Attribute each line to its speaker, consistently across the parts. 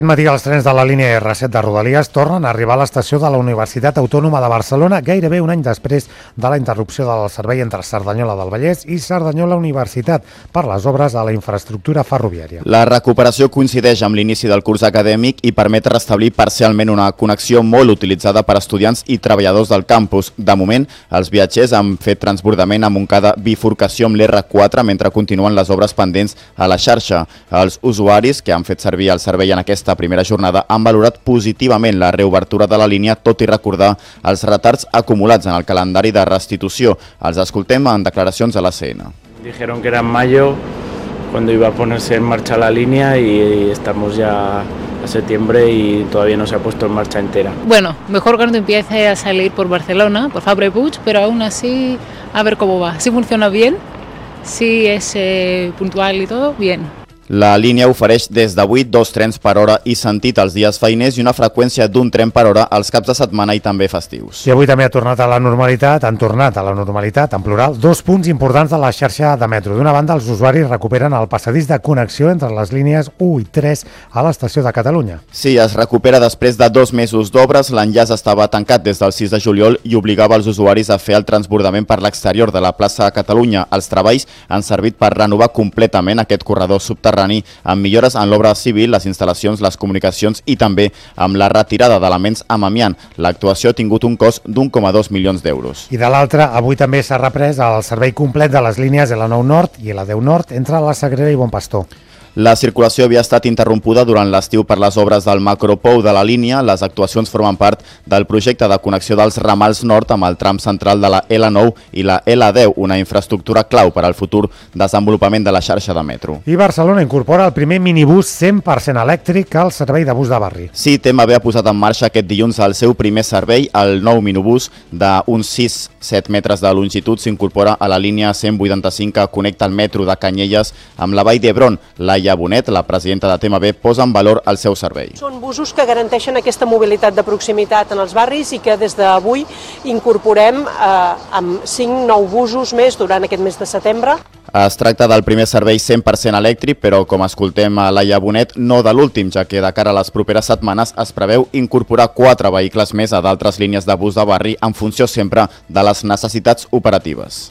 Speaker 1: Aquest matí els trens de la línia R7 de Rodalies tornen a arribar a l'estació de la Universitat Autònoma de Barcelona gairebé un any després de la interrupció del servei entre Cerdanyola del Vallès i Cerdanyola Universitat per les obres a la infraestructura ferroviària.
Speaker 2: La recuperació coincideix amb l'inici del curs acadèmic i permet restablir parcialment una connexió molt utilitzada per estudiants i treballadors del campus. De moment, els viatgers han fet transbordament a Montcada bifurcació amb l'R4 mentre continuen les obres pendents a la xarxa. Els usuaris que han fet servir el servei en aquesta primera jornada han valorat positivament la reobertura de la línia, tot i recordar els retards acumulats en el calendari de restitució. Els escoltem en declaracions a l'ACN.
Speaker 3: Dijeron que era en mayo cuando iba a ponerse en marcha la línea y estamos ya a septiembre y todavía no se ha puesto en marcha entera.
Speaker 4: Bueno, mejor cuando empiece a salir por Barcelona, por Fabra y Puig, pero aún así a ver cómo va. Si funciona bien, si es puntual y todo, bien.
Speaker 2: La línia ofereix des d'avui 2 trens per hora i sentit els dies feiners i una freqüència d'1 tren per hora els caps de setmana i també festius.
Speaker 1: I avui també han tornat a la normalitat, en plural, 2 punts importants de la xarxa de metro. D'una banda, els usuaris recuperen el passadís de connexió entre les línies 1 i 3 a l'estació de Catalunya.
Speaker 2: Sí, es recupera després de 2 mesos d'obres. L'enllaç estava tancat des del 6 de juliol i obligava els usuaris a fer el transbordament per l'exterior de la plaça de Catalunya. Els treballs han servit per renovar completament aquest corredor subterrani amb millores en l'obra civil, les instal·lacions, les comunicacions i també amb la retirada d'elements amb amiant. L'actuació ha tingut un cost d'1,2 milions d'euros.
Speaker 1: I de l'altra, avui també s'ha reprès el servei complet de les línies L9 Nord i L10 Nord entre la Sagrera i Bon Pastor.
Speaker 2: La circulació havia estat interrompuda durant l'estiu per les obres del macropou de la línia. Les actuacions formen part del projecte de connexió dels ramals nord amb el tram central de la L9 i la L10, una infraestructura clau per al futur desenvolupament de la xarxa de metro.
Speaker 1: I Barcelona incorpora el primer minibús 100% elèctric al servei de bus de barri.
Speaker 2: Sí, TMB ha posat en marxa aquest dilluns el seu primer servei. El nou minibús d'uns 6-7 metres de longitud s'incorpora a la línia 185 que connecta el metro de Canyelles amb la Vall d'Hebron. Laia Bonet, la presidenta de TMB, posa en valor el seu servei.
Speaker 5: Són busos que garanteixen aquesta mobilitat de proximitat en els barris i que des d'avui incorporem amb 5 nous busos més durant aquest mes de setembre.
Speaker 2: Es tracta del primer servei 100% elèctric, però com escoltem a Laia Bonet, no de l'últim, ja que de cara a les properes setmanes es preveu incorporar 4 vehicles més a d'altres línies de bus de barri en funció sempre de les necessitats operatives.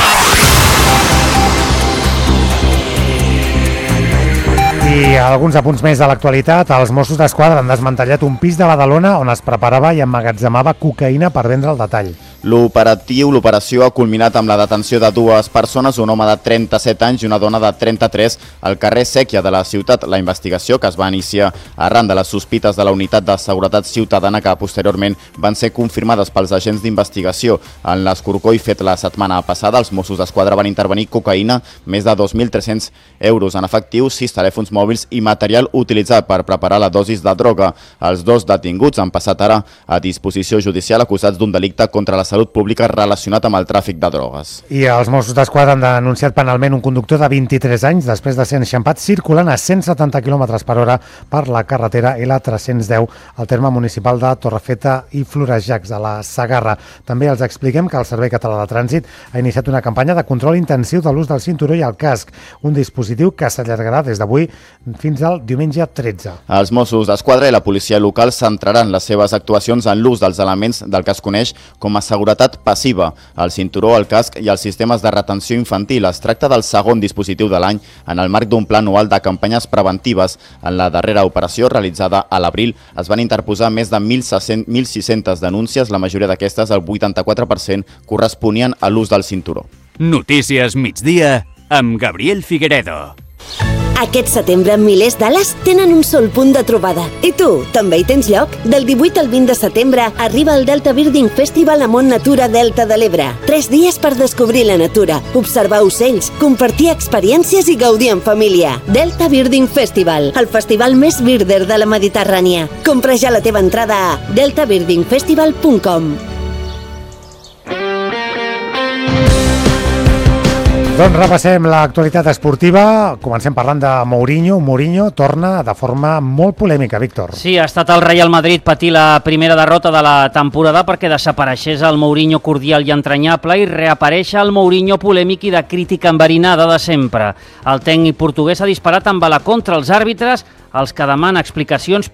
Speaker 1: I alguns apunts més de l'actualitat. Els Mossos d'Esquadra han desmantellat un pis de Badalona on es preparava i emmagatzemava cocaïna per vendre al detall.
Speaker 2: L'operació ha culminat amb la detenció de 2 persones, un home de 37 anys i una dona de 33, al carrer Sèquia de la ciutat. La investigació, que es va iniciar arran de les sospites de la Unitat de Seguretat Ciutadana, que posteriorment van ser confirmades pels agents d'investigació. En l'escorcoll fet la setmana passada, els Mossos d'Esquadra van intervenir cocaïna, més de 2.300 euros en efectiu, 6 telèfons mòbils i material utilitzat per preparar la dosis de droga. Els 2 detinguts han passat ara a disposició judicial acusats d'un delicte contra la salut pública relacionat amb el tràfic de drogues.
Speaker 1: I els Mossos d'Esquadra han denunciat penalment un conductor de 23 anys després de ser enxampat circulant a 170 km per hora per la carretera L310 al terme municipal de Torrefeta i Florejacs, a la Segarra. També els expliquem que el Servei Català de Trànsit ha iniciat una campanya de control intensiu de l'ús del cinturó i el casc, un dispositiu que s'allargarà des d'avui fins al diumenge 13.
Speaker 2: Els Mossos d'Esquadra i la policia local centraran les seves actuacions en l'ús dels elements del que es coneix com a seguretat passiva, el cinturó, el casc i els sistemes de retenció infantil. Es tracta del segon dispositiu de l'any en el marc d'un pla anual de campanyes preventives. En la darrera operació, realitzada a l'abril, es van interposar més de 1.600 denúncies, la majoria d'aquestes, el 84%, corresponien a l'ús del cinturó.
Speaker 6: Notícies migdia amb Gabriel Figueredo.
Speaker 7: Aquest setembre, milers d'ales tenen un sol punt de trobada. I tu, també hi tens lloc? Del 18 al 20 de setembre arriba el Delta Birding Festival a Mont Natura Delta de l'Ebre. 3 dies per descobrir la natura, observar ocells, compartir experiències i gaudir en família. Delta Birding Festival, el festival més birder de la Mediterrània. Compra ja la teva entrada a deltabirdingfestival.com.
Speaker 1: Doncs repassem l'actualitat esportiva. Comencem parlant de Mourinho. Mourinho torna de forma molt polèmica, Víctor.
Speaker 8: Sí, ha estat el Real Madrid patir la primera derrota de la temporada perquè desapareixés el Mourinho cordial i entranyable i reapareix el Mourinho polèmic i de crítica enverinada de sempre. El tècnic portuguès ha disparat amb bala contra els àrbitres els que demana explicacions